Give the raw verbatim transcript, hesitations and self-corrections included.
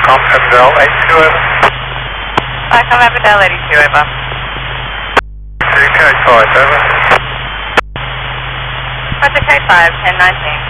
Stockholm Everdell eighty-two, over. Stockholm Everdell eighty-two, over. Code five, over. Project Code five, ten nineteen.